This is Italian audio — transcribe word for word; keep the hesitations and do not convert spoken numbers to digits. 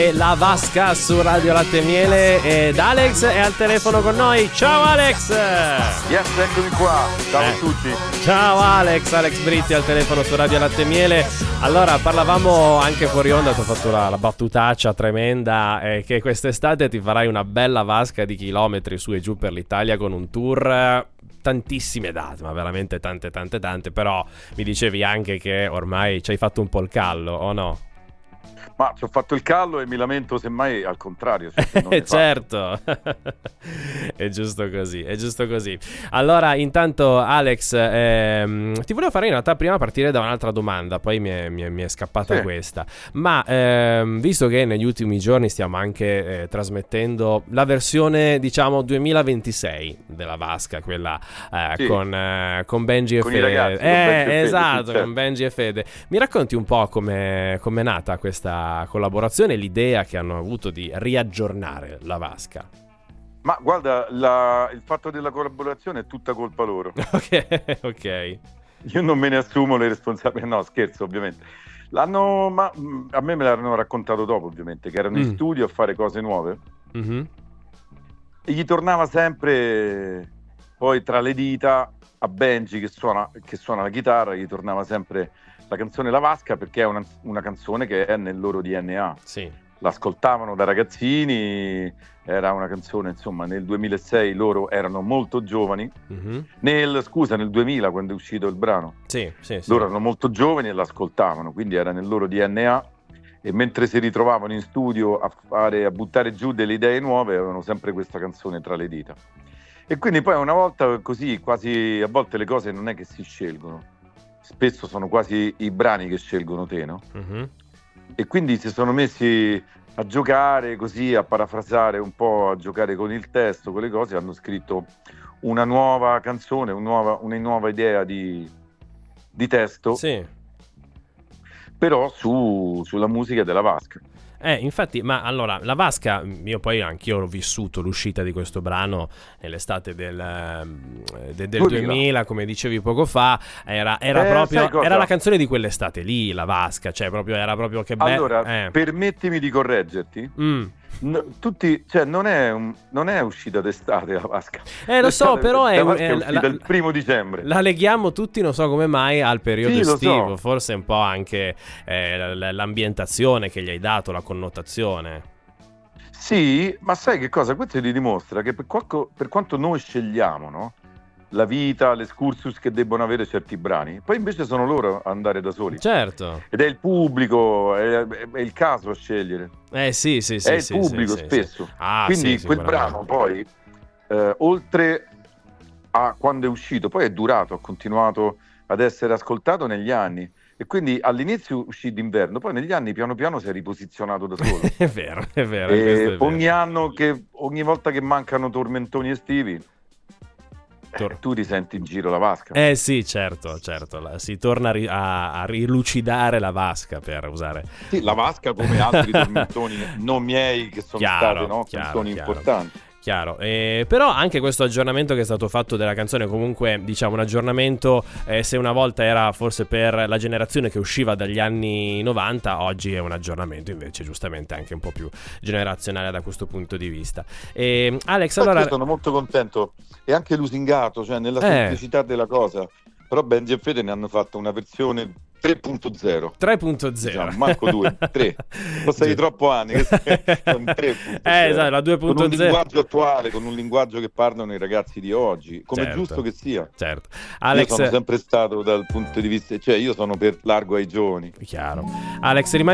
La Vasca su Radio Latte e Miele ed Alex è al telefono con noi. Ciao Alex! Yes, eccomi qua. Ciao eh. a tutti. Ciao Alex, Alex Britti al telefono su Radio Latte e Miele. Allora, parlavamo anche fuori onda, ti ho fatto la, la battutaccia tremenda, eh, che quest'estate ti farai una bella vasca di chilometri su e giù per l'Italia con un tour... tantissime date, ma veramente tante tante tante. Però mi dicevi anche che ormai ci hai fatto un po' il callo, o no? Ma ci ho fatto il callo e mi lamento semmai al contrario. Cioè certo, è giusto così, è giusto così. Allora, intanto Alex, ehm, ti volevo fare in realtà prima partire da un'altra domanda, poi mi è, mi è, mi è scappata sì. questa. Ma ehm, visto che negli ultimi giorni stiamo anche eh, trasmettendo la versione, diciamo, duemilaventisei della Vasca, quella eh, sì. con, eh, con Benji e con Fede. I ragazzi, con eh, Benji e esatto, Fede, certo. con Benji e Fede. Mi racconti un po' come è nata questa collaborazione, l'idea che hanno avuto di riaggiornare la Vasca? Ma guarda, la, il fatto della collaborazione è tutta colpa loro. Ok, ok. Io non me ne assumo le responsabilità, no scherzo ovviamente. L'hanno, ma a me me l'hanno raccontato dopo ovviamente, che erano mm. in studio a fare cose nuove mm-hmm. e gli tornava sempre poi tra le dita a Benji che suona, che suona la chitarra, gli tornava sempre la canzone La Vasca, perché è una, una canzone che è nel loro D N A. Sì. L'ascoltavano da ragazzini, era una canzone, insomma, nel duemilasei loro erano molto giovani. Mm-hmm. Nel, scusa, nel duemila, quando è uscito il brano. Sì, sì, sì. Loro erano molto giovani e l'ascoltavano, quindi era nel loro D N A. E mentre si ritrovavano in studio a, fare, a buttare giù delle idee nuove, avevano sempre questa canzone tra le dita. E quindi poi una volta così, quasi, a volte le cose non è che si scelgono. Spesso sono quasi i brani che scelgono te, no? Uh-huh. E quindi si sono messi a giocare così, a parafrasare un po', a giocare con il testo, con le cose, hanno scritto una nuova canzone, una nuova, una nuova idea di, di testo, sì. però su, sulla musica della Vasca. Eh, infatti, ma allora, la Vasca, io poi anch'io ho vissuto l'uscita di questo brano nell'estate del, del, del duemila, come dicevi poco fa, era, era eh, proprio, era la canzone di quell'estate lì, la Vasca, cioè proprio, era proprio che bello. Allora, eh. permettimi di correggerti. Mm. No, tutti, cioè non è, un, non è uscita d'estate la Vasca. Eh lo so, però è, è, è uscita la, il primo dicembre. La leghiamo tutti, non so come mai, al periodo sì, estivo. So. Forse un po' anche eh, l'ambientazione che gli hai dato, la connotazione. Sì, ma sai che cosa? Questo ti dimostra che per, qualco, per quanto noi scegliamo, no? La vita, l'escursus che debbono avere certi brani, poi invece sono loro a andare da soli. Certo. Ed è il pubblico, è, è il caso a scegliere. Eh sì, sì, sì. È il sì, pubblico sì, spesso. Sì. Ah, quindi sì, quel brano poi, eh, oltre a quando è uscito, poi è durato, ha continuato ad essere ascoltato negli anni. E quindi all'inizio uscì d'inverno, poi negli anni piano piano si è riposizionato da solo. È vero, è vero. E è vero. Ogni anno, che ogni volta che mancano tormentoni estivi, Eh, tu risenti in giro la Vasca. Eh sì, certo, certo. La, si torna a, ri, a, a rilucidare la Vasca, per usare. Sì, la Vasca come altri tormentoni non miei che sono chiaro, state, no? Chiaro, canzoni chiaro. importanti. Chiaro, eh, però anche questo aggiornamento che è stato fatto della canzone, comunque diciamo un aggiornamento, eh, se una volta era forse per la generazione che usciva dagli anni novanta, oggi è un aggiornamento invece giustamente anche un po' più generazionale da questo punto di vista. E, Alex, Infatti allora... io sono molto contento e anche lusingato, cioè nella eh. semplicità della cosa, però Benji e Fede ne hanno fatto una versione tre punto zero. tre punto zero. Diciamo, Marco due, tre. Passati troppo anni, che sono tre punto zero. Eh, esatto, la due punto zero. Con un linguaggio attuale, con un linguaggio che parlano i ragazzi di oggi, come certo. è giusto che sia. Certo. Alex... Io sono sempre stato dal punto di vista, cioè io sono per largo ai giovani. Chiaro. Alex, rimani